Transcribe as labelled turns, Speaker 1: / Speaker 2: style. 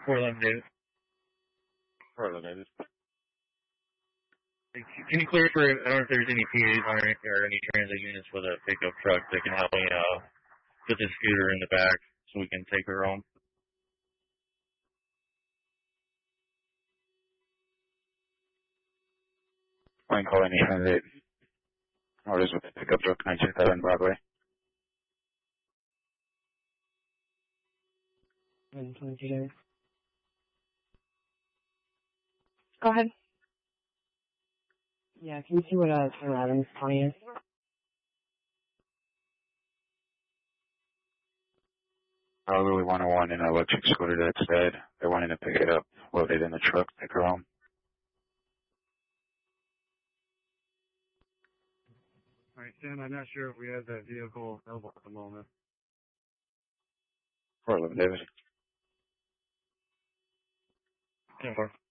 Speaker 1: Portland, Davis.
Speaker 2: Portland, Davis.
Speaker 1: Can you clear for, I don't know if there's any PAs on or any transit units with a pickup truck that can help me put the scooter in the back so we can take her home?
Speaker 2: I'm calling the transit. Orders with the pickup truck 927 Broadway.
Speaker 3: 22 days. Go ahead. Yeah, can you see what Sam Adams County is?
Speaker 2: Probably 101 in an electric scooter that's dead. They're wanting to pick it up, load it in the truck, take her home.
Speaker 4: Alright, Sam, I'm not sure if we have that vehicle available at the moment.
Speaker 2: Portland, Davis.
Speaker 1: 10-4.